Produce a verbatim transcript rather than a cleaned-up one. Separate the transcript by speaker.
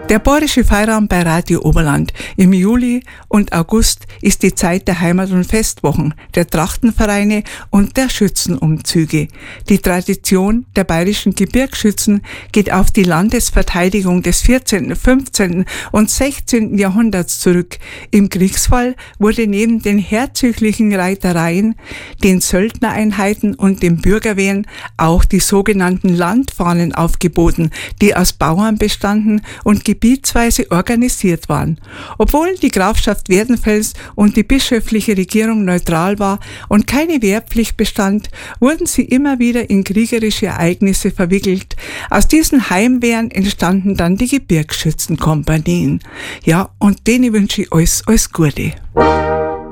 Speaker 1: Der Bayerische Freiraum bei Radio Oberland. Im Juli und August ist die Zeit der Heimat- und Festwochen, der Trachtenvereine und der Schützenumzüge. Die Tradition der bayerischen Gebirgsschützen geht auf die Landesverteidigung des vierzehnten, fünfzehnten und sechzehnten Jahrhunderts zurück. Im Kriegsfall wurde neben den herzöglichen Reitereien, den Söldnereinheiten und den Bürgerwehren auch die sogenannten Landfahnen aufgeboten, die aus Bauern bestanden und gebietsweise organisiert waren. Obwohl die Grafschaft Werdenfels und die bischöfliche Regierung neutral war und keine Wehrpflicht bestand, wurden sie immer wieder in kriegerische Ereignisse verwickelt. Aus diesen Heimwehren entstanden dann die Gebirgsschützenkompanien. Ja, und denen wünsche ich alles, alles Gute.